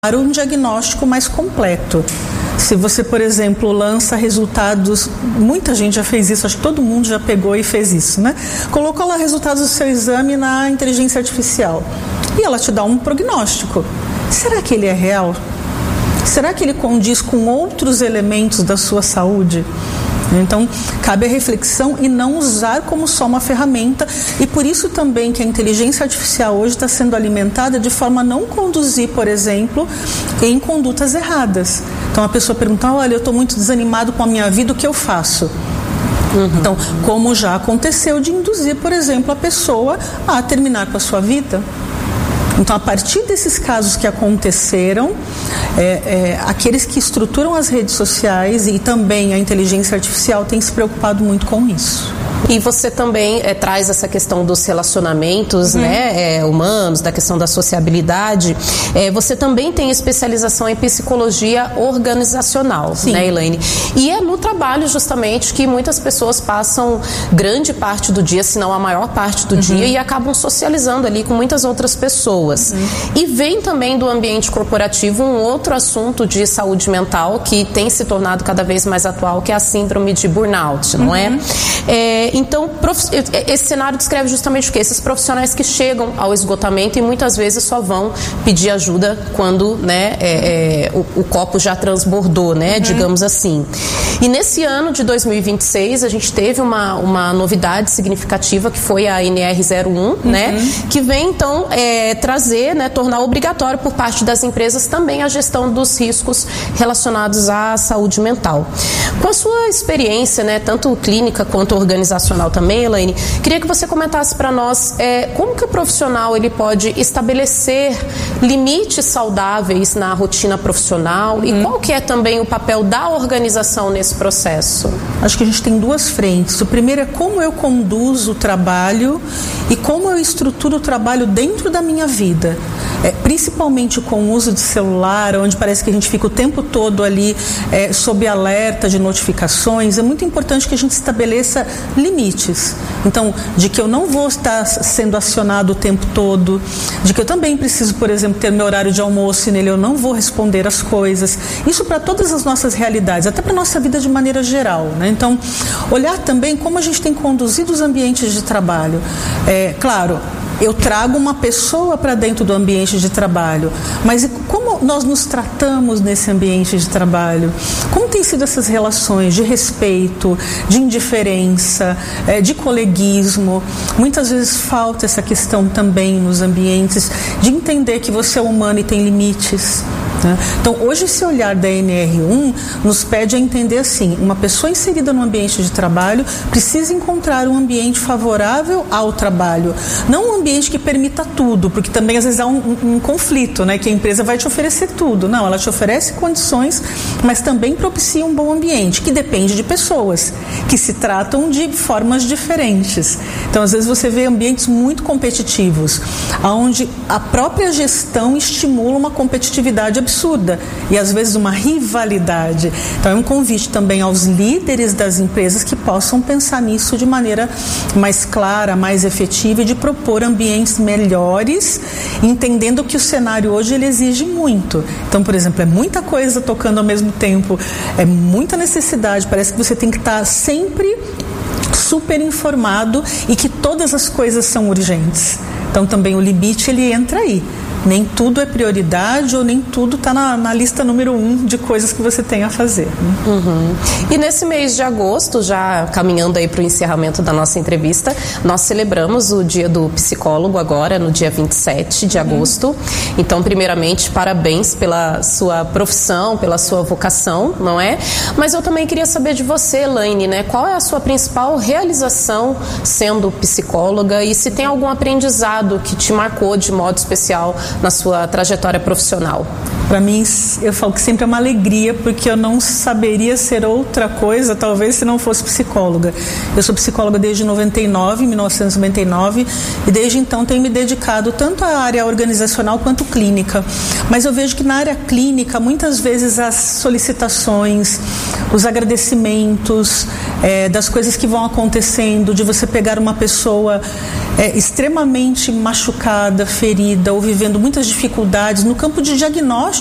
um diagnóstico mais completo. Se você, por exemplo, lança resultados, muita gente já fez isso, acho que todo mundo já pegou e fez isso, né? Colocou lá resultados do seu exame na inteligência artificial e ela te dá um prognóstico. Será que ele é real? Será que ele condiz com outros elementos da sua saúde? Então, cabe a reflexão e não usar como só uma ferramenta, e por isso também que a inteligência artificial hoje está sendo alimentada de forma a não conduzir, por exemplo, em condutas erradas. Então a pessoa pergunta, olha, eu estou muito desanimado com a minha vida, o que eu faço? Então, como já aconteceu de induzir, por exemplo, a pessoa a terminar com a sua vida. Então, a partir desses casos que aconteceram, aqueles que estruturam as redes sociais e também a inteligência artificial têm se preocupado muito com isso. E você também traz essa questão dos relacionamentos humanos, da questão da sociabilidade. Você também tem especialização em psicologia organizacional, né, Elaine? E é no trabalho justamente que muitas pessoas passam grande parte do dia, se não a maior parte do dia, e acabam socializando ali com muitas outras pessoas. E vem também do ambiente corporativo um outro assunto de saúde mental que tem se tornado cada vez mais atual, que é a síndrome de burnout, não é? Então, esse cenário descreve justamente o quê? Esses profissionais que chegam ao esgotamento e muitas vezes só vão pedir ajuda quando o copo já transbordou, né? Digamos assim. E nesse ano de 2026, a gente teve uma novidade significativa que foi a NR01, né? Que vem, então, trazer, né, tornar obrigatório por parte das empresas também a gestão dos riscos relacionados à saúde mental. Com a sua experiência, né, tanto clínica quanto organizacional também, Elaine, queria que você comentasse para nós como que o profissional ele pode estabelecer limites saudáveis na rotina profissional e qual que é também o papel da organização nesse processo? Acho que a gente tem duas frentes. O primeiro é como eu conduzo o trabalho e como eu estruturo o trabalho dentro da minha vida. Principalmente com o uso de celular, onde parece que a gente fica o tempo todo ali sob alerta de notificações, é muito importante que a gente estabeleça limites. Então, de que eu não vou estar sendo acionado o tempo todo, de que eu também preciso, por exemplo, ter meu horário de almoço e nele eu não vou responder as coisas. Isso para todas as nossas realidades, até para a nossa vida de maneira geral, né? Então, olhar também como a gente tem conduzido os ambientes de trabalho. Claro, eu trago uma pessoa para dentro do ambiente de trabalho, mas como nós nos tratamos nesse ambiente de trabalho? Como têm sido essas relações de respeito, de indiferença, de coleguismo? Muitas vezes falta essa questão também nos ambientes, de entender que você é humano e tem limites. Então, hoje esse olhar da NR1 nos pede a entender assim, uma pessoa inserida no ambiente de trabalho precisa encontrar um ambiente favorável ao trabalho, não um ambiente que permita tudo, porque também às vezes há um conflito, né, que a empresa vai te oferecer tudo. Não, ela te oferece condições, mas também propicia um bom ambiente, que depende de pessoas, que se tratam de formas diferentes. Então, às vezes você vê ambientes muito competitivos, onde a própria gestão estimula uma competitividade absurda e às vezes uma rivalidade. Então é um convite também aos líderes das empresas que possam pensar nisso de maneira mais clara, mais efetiva e de propor ambientes melhores, entendendo que o cenário hoje ele exige muito. Então, por exemplo, é muita coisa tocando ao mesmo tempo, é muita necessidade, parece que você tem que estar sempre super informado e que todas as coisas são urgentes. Então também o limite ele entra aí. Nem tudo é prioridade ou nem tudo está na lista número 1 de coisas que você tem a fazer. E nesse mês de agosto, já caminhando aí para o encerramento da nossa entrevista, nós celebramos o Dia do Psicólogo agora, no dia 27 de agosto. Então, primeiramente, parabéns pela sua profissão, pela sua vocação, não é? Mas eu também queria saber de você, Elaine, né? Qual é a sua principal realização sendo psicóloga e se tem algum aprendizado que te marcou de modo especial na sua trajetória profissional? Para mim, eu falo que sempre é uma alegria, porque eu não saberia ser outra coisa, talvez, se não fosse psicóloga. Eu sou psicóloga desde 1999, e desde então tenho me dedicado tanto à área organizacional quanto clínica. Mas eu vejo que na área clínica, muitas vezes as solicitações, os agradecimentos das coisas que vão acontecendo, de você pegar uma pessoa extremamente machucada, ferida, ou vivendo muitas dificuldades no campo de diagnóstico